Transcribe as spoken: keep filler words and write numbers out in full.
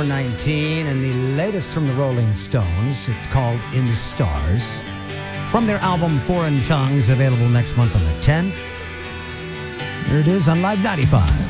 nineteen, and the latest from the Rolling Stones. It's called In the Stars. From their album Foreign Tongues, available next month on the tenth. Here it is on Live ninety-five.